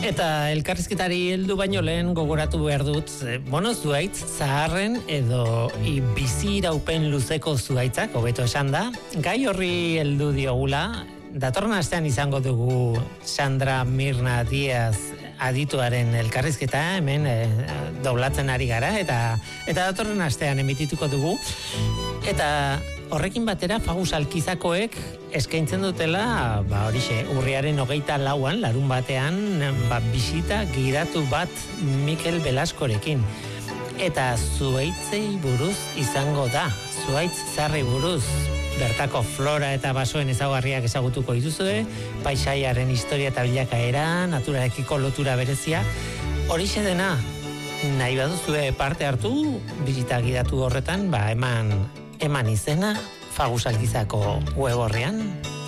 Eta elkarrizketari heldu baino lehen gogoratu behar dut, zuhaitz zaharren edo bizi iraupen luzeko zuhaitzak, hobeto esan da, gai horri heldu diogula. Datorren astean izango dugu Sandra Mirna Diaz adituaren elkarrizketa, hemen doblatzen ari gara, eta datorren astean emitituko dugu. Eta horrekin batera Fagus Alkizakoek eskaintzen dutela, horixe, urriaren 24an, larun batean, bisita gidatu bat Mikel Belaskorekin. Eta zuhaitzei buruz izango da, zuhaitz zarrei buruz. Bertako flora eta basoen ezaugarriak ezagutuko dituzue, paisaiaren historia eta bilakaera, naturarekiko lotura berezia. Horixe dena, nahi baduzue parte hartu, bisita gidatu horretan, eman izena Fagus Alkizako web horrean.